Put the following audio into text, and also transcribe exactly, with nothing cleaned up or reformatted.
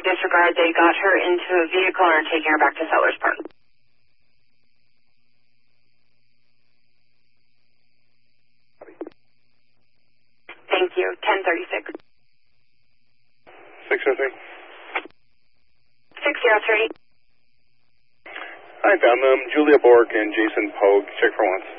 disregard. They got her into a vehicle and are taking her back to Sellers Park. Thank you. ten thirty-six. six oh three. six oh three. I found them. Julia Bork and Jason Pogue. Check for once.